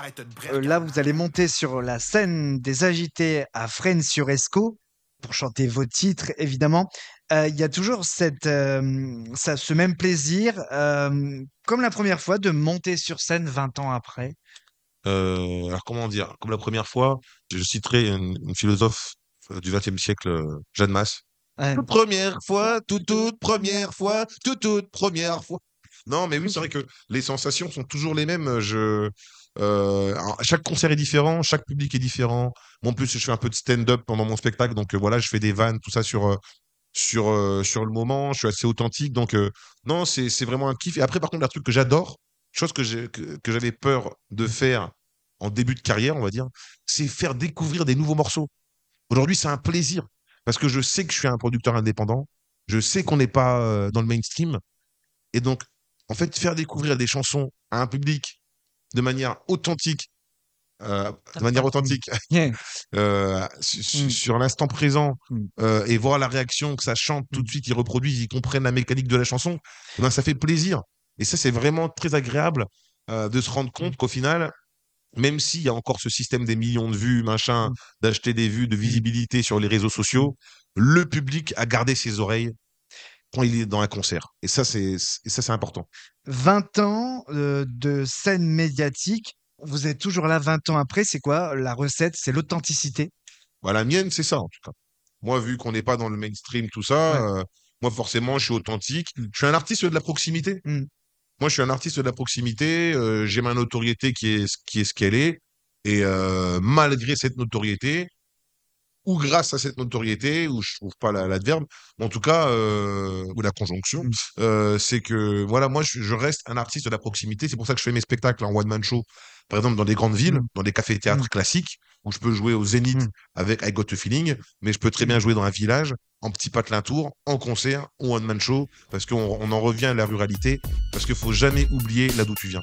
Là, vous allez monter sur la scène des agités à Fresnes-sur-Escaut pour chanter vos titres, évidemment. Il y a toujours ce même plaisir, comme la première fois, de monter sur scène 20 ans après. Alors comment dire? Comme la première fois, je citerai une philosophe du XXe siècle, Jeanne Masse. Ouais. Toute première fois, toute première fois, toute première fois. Non, mais oui, c'est vrai que les sensations sont toujours les mêmes. Alors, chaque concert est différent, chaque public est différent. Moi, en plus, je fais un peu de stand-up pendant mon spectacle, donc voilà, je fais des vannes, tout ça sur le moment. Je suis assez authentique, donc non, c'est vraiment un kiff. Et après, par contre, un truc que j'adore, chose que j'avais peur de faire en début de carrière, on va dire, c'est faire découvrir des nouveaux morceaux. Aujourd'hui, c'est un plaisir parce que je sais que je suis un producteur indépendant, je sais qu'on n'est pas dans le mainstream, et donc, en fait, faire découvrir des chansons à un public de manière authentique, de manière authentique, Yeah. Mm. sur l'instant présent, Mm. et voir la réaction, que ça chante tout de Mm. suite, ils reproduisent, ils comprennent la mécanique de la chanson, eh ben, ça fait plaisir. Et ça, c'est vraiment très agréable de se rendre compte qu'au final, même s'il y a encore ce système des millions de vues, machin, Mm. d'acheter des vues, de Mm. visibilité sur les réseaux Mm. sociaux, le public a gardé ses oreilles quand il est dans un concert. Et ça, c'est important. 20 ans de scène médiatique, vous êtes toujours là 20 ans après, c'est quoi la recette? C'est l'authenticité. Voilà, la mienne, c'est ça, en tout cas. Moi, vu qu'on n'est pas dans le mainstream, tout ça, Ouais. moi, forcément, je suis authentique. Mm. Je suis un artiste de la proximité. Mm. Moi, je suis un artiste de la proximité. J'ai ma notoriété qui est ce qu'elle est. Et malgré cette notoriété, ou grâce à cette notoriété, ou je trouve pas l'adverbe, mais en tout cas, ou la conjonction, Mm. c'est que voilà, moi je reste un artiste de la proximité. C'est pour ça que je fais mes spectacles en one man show, par exemple dans des grandes villes, Mm. dans des Mm. cafés-théâtres classiques, où je peux jouer au Zénith Mm. avec I Got a Feeling, mais je peux très Mm. bien jouer dans un village, en petit patelin tour, en concert, en one man show, parce qu'on en revient à la ruralité, parce qu'il faut jamais oublier là d'où tu viens.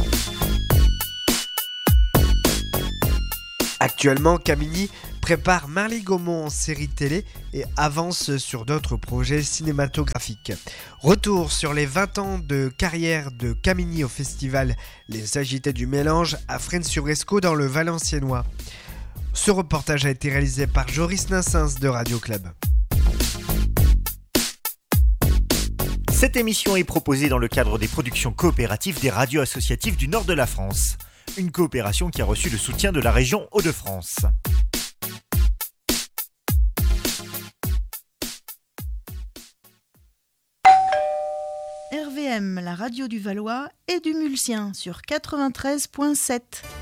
Actuellement, Camini prépare Marly Gaumont en série télé et avance sur d'autres projets cinématographiques. Retour sur les 20 ans de carrière de Camini au festival Les Agités du Mélange à Fresnes-sur-Escaut dans le Valenciennois. Ce reportage a été réalisé par Joris Nassens de Radio Club. Cette émission est proposée dans le cadre des productions coopératives des radios associatives du nord de la France. Une coopération qui a reçu le soutien de la région Hauts-de-France. RVM, la radio du Valois et du Mulsien sur 93.7.